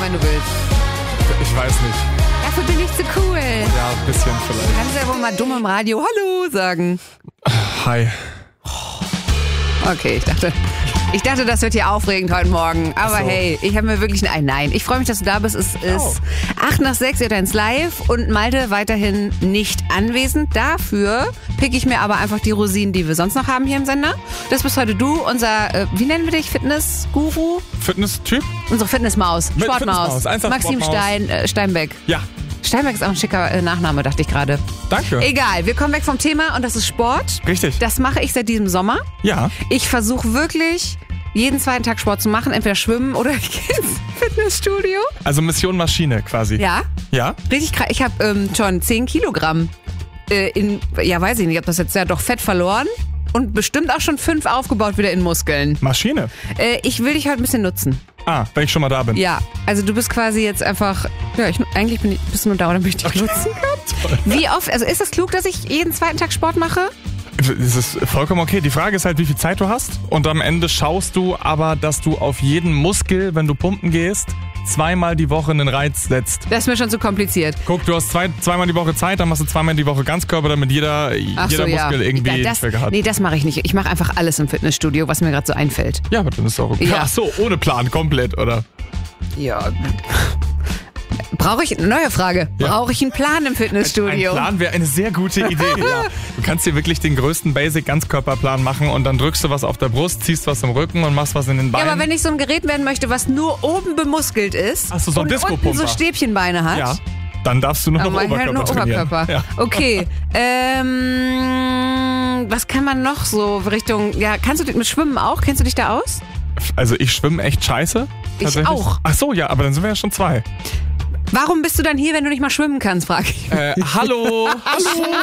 wenn du willst. Ich weiß nicht. Dafür bin ich zu cool. Ja, ein bisschen vielleicht. Kannst du ja wohl mal dumm im Radio Hallo sagen. Hi. Okay, ich dachte, das wird hier aufregend heute Morgen. Aber so. Hey, ich habe mir wirklich Nein. Ich freue mich, dass du da bist. Es ist 8 nach 6, ihr ins Live und Malte weiterhin nicht anwesend. Dafür pick ich mir aber einfach die Rosinen, die wir sonst noch haben hier im Sender. Das bist heute du, unser, wie nennen wir dich, Fitness-Guru? Fitness-Typ? Unsere Fitnessmaus, Sportmaus. Fitnessmaus. Maxim Sportmaus. Steinbeck. Ja. Steinbeck ist auch ein schicker Nachname, dachte ich gerade. Danke. Egal, wir kommen weg vom Thema und das ist Sport. Richtig. Das mache ich seit diesem Sommer. Ja. Ich versuche wirklich, jeden zweiten Tag Sport zu machen, entweder schwimmen oder ich gehe ins Fitnessstudio. Also Mission Maschine quasi. Ja, Ja? richtig krass. Ich habe schon 10 Kilogramm weiß ich nicht, ob das jetzt doch Fett verloren und bestimmt auch schon 5 aufgebaut wieder in Muskeln. Maschine. Ich will dich heute ein bisschen nutzen. Ah, wenn ich schon mal da bin. Ja, also du bist quasi jetzt einfach, bist du nur da, damit ich dich nutzen kann. Wie oft, also ist es klug, dass ich jeden zweiten Tag Sport mache? Das ist vollkommen okay. Die Frage ist halt, wie viel Zeit du hast. Und am Ende schaust du aber, dass du auf jeden Muskel, wenn du pumpen gehst, 2-mal die Woche einen Reiz setzt. Das ist mir schon zu kompliziert. Guck, du hast 2-mal die Woche Zeit, dann machst du 2-mal die Woche Ganzkörper, damit jeder Muskel irgendwie Trigger hat. Nee, das mache ich nicht. Ich mache einfach alles im Fitnessstudio, was mir gerade so einfällt. Ja, aber dann ist auch okay. Ja. Ach so, ohne Plan, komplett, oder? Ja. Neue Frage. Ja. Brauche ich einen Plan im Fitnessstudio? Ein Plan wäre eine sehr gute Idee. Ja. Du kannst dir wirklich den größten Basic-Ganzkörperplan machen und dann drückst du was auf der Brust, ziehst was im Rücken und machst was in den Beinen. Ja, aber wenn ich so ein Gerät werden möchte, was nur oben bemuskelt ist Ach so, so ein und unten Disco-Pumper. so Stäbchenbeine hat. Ja, dann darfst du nur noch Aber Oberkörper halt nur trainieren. Oberkörper. Ja. Okay. Was kann man noch so Richtung... Ja, kannst du mit Schwimmen auch? Kennst du dich da aus? Also ich schwimme echt scheiße. Ich auch. Ach so, ja, aber dann sind wir ja schon 2. Warum bist du dann hier, wenn du nicht mal schwimmen kannst, frage ich. Hallo. Hallo.